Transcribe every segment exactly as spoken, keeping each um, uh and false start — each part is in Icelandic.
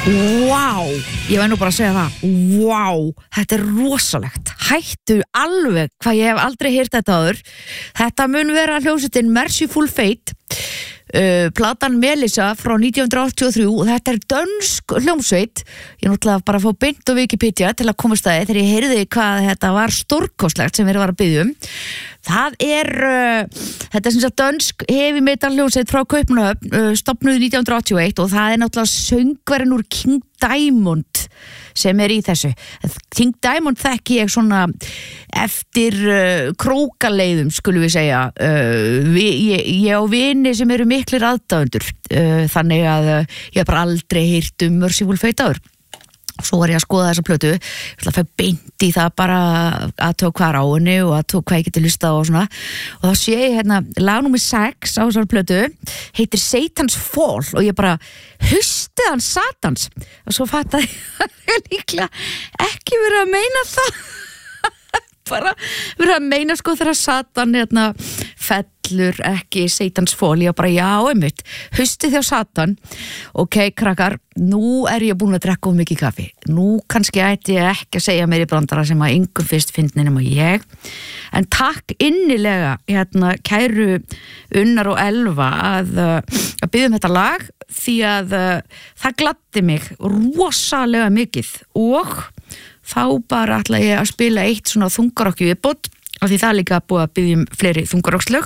Vá, ég verð nú bara að segja það. Vá, þetta er rosalegt. Hættu alveg hvað ég hef aldrei heyrt þetta áður. Þetta mun vera hljómsveitin Mercyful Fate, uh, platan Melissa frá nítján hundruð áttatíu og þrjú, og þetta er dönsk hljómsveit. Ég náttúrulega bara að fá beint á Wikipedia til að komast að þið þegar ég heyrði hvað þetta var stórkostlegt sem við var að biðja um. Það er, uh, þetta er sem sagt dönsk heavy metal hljómsveit frá Kaupmannahöfn, uh, stofnuð nítján hundruð áttatíu og eitt, og það er náttúrulega söngvarinn úr King Diamond sem er í þessu. King Diamond þekki ég svona eftir uh, krókaleiðum, skulum við segja. Uh, vi, ég, ég á vini sem eru miklir aðdáendur, uh, þannig að uh, ég hef bara aldrei heyrt um Mercyful Fate áður. Svo var ég að skoða þessa plötu, ég ætla að fæ beint í það bara að tók hvað er á henni og að tók hvað ég geti listað og svona, og þá sé ég hérna lag númer sex á þessari plötu heitir Satan's Fall og ég bara hustið hann Satans og svo fattaði ég líklega ekki verið að meina það bara verið að meina sko þegar Satan hérna fellur ekki Satan's Fall, ég bara já einmitt, hustið þjá Satan. Ok krakkar, nú er ég búin að drekka of mikið kaffi, nú kannski ætti ég ekki að segja meiri brandara sem að yngum fyrst fyndni nema ég, en takk innilega hérna kæru Unnar og Elva að, að biðja um þetta lag því að uh, það gladdi mig rosalega mikið og þá bara ætla ég að spila eitt svona þungarokki viðbót af því það er líka búið að biðja um fleiri þungarokslög.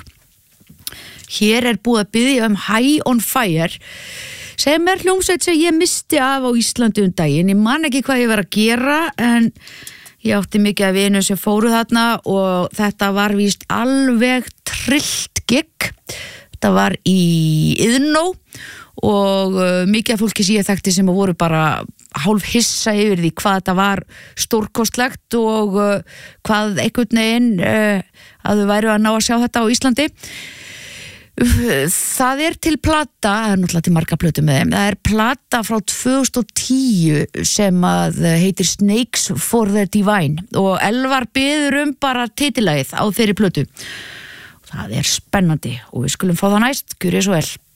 Hér er búið að biðja um High on Fire sem er hljómsveit sem ég misti af á Íslandi um daginn. Ég man ekki hvað ég var að gera en ég átti mikið af vinum sem fóru þarna og þetta var víst alveg trillt gigg. Þetta var í Iðnó og uh, mikið af fólki sem ég þekkti sem voru bara hálf hissa yfir því hvað þetta var stórkostlegt og uh, hvað einhvern veginn uh, að þau væru að ná að sjá þetta á Íslandi. Það er til plata, það er náttúrulega til marga plötu með þeim, það er plata frá tvö þúsund og tíu sem að heitir Snakes for the Divine og Elvar biður um bara titilagið á þeirri plötu. Það er spennandi og við skulum fá það næst, gjörið svo vel.